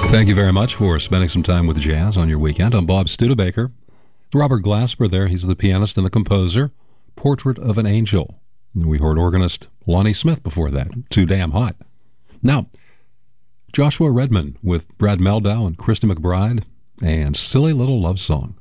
Thank you very much for spending some time with jazz on your weekend. I'm Bob Studebaker. Robert Glasper there. He's the pianist and the composer. Portrait of an Angel. We heard organist Lonnie Smith before that. Too Damn Hot. Now, Joshua Redman with Brad Meldau and Christy McBride and Silly Little Love Song.